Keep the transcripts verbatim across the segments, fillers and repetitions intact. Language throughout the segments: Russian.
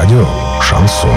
Радио «Шансон».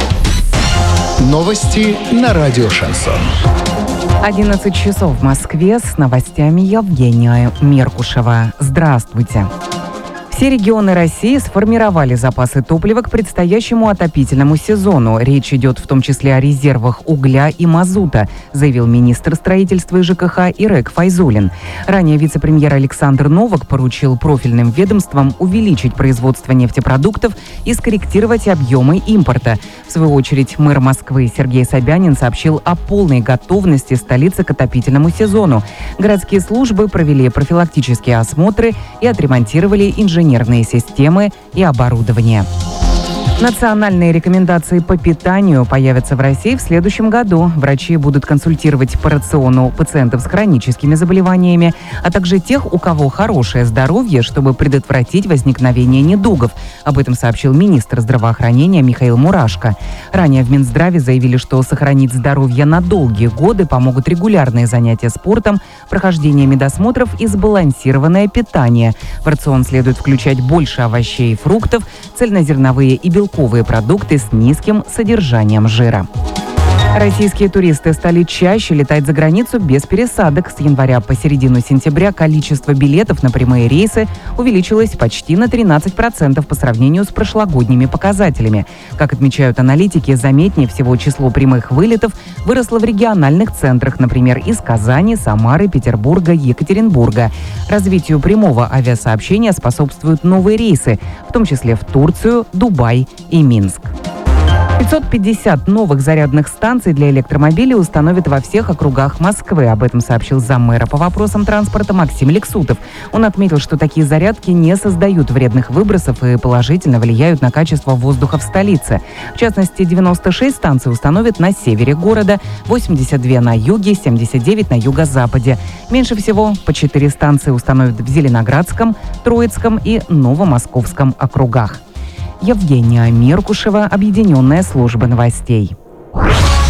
Новости на радио «Шансон». одиннадцать часов в Москве. С новостями Евгения Меркушева. Здравствуйте. Все регионы России сформировали запасы топлива к предстоящему отопительному сезону. Речь идет в том числе о резервах угля и мазута, заявил министр строительства и ЖКХ Ирек Файзуллин. Ранее вице-премьер Александр Новак поручил профильным ведомствам увеличить производство нефтепродуктов и скорректировать объемы импорта. В свою очередь, мэр Москвы Сергей Собянин сообщил о полной готовности столицы к отопительному сезону. Городские службы провели профилактические осмотры и отремонтировали инженерные системы и оборудование. Национальные рекомендации по питанию появятся в России в следующем году. Врачи будут консультировать по рациону пациентов с хроническими заболеваниями, а также тех, у кого хорошее здоровье, чтобы предотвратить возникновение недугов. Об этом сообщил министр здравоохранения Михаил Мурашко. Ранее в Минздраве заявили, что сохранить здоровье на долгие годы помогут регулярные занятия спортом, прохождение медосмотров и сбалансированное питание. В рацион следует включать больше овощей и фруктов, цельнозерновые и белковые продукты с низким содержанием жира. Российские туристы стали чаще летать за границу без пересадок. С января по середину сентября количество билетов на прямые рейсы увеличилось почти на тринадцать процентов по сравнению с прошлогодними показателями. Как отмечают аналитики, заметнее всего число прямых вылетов выросло в региональных центрах, например, из Казани, Самары, Петербурга, Екатеринбурга. Развитию прямого авиасообщения способствуют новые рейсы, в том числе в Турцию, Дубай и Минск. пятьсот пятьдесят новых зарядных станций для электромобилей установят во всех округах Москвы. Об этом сообщил заммэра по вопросам транспорта Максим Лексутов. Он отметил, что такие зарядки не создают вредных выбросов и положительно влияют на качество воздуха в столице. В частности, девяносто шесть станций установят на севере города, восемьдесят два на юге, семьдесят девять на юго-западе. Меньше всего по четыре станции установят в Зеленоградском, Троицком и Новомосковском округах. Евгения Меркушева, Объединенная служба новостей.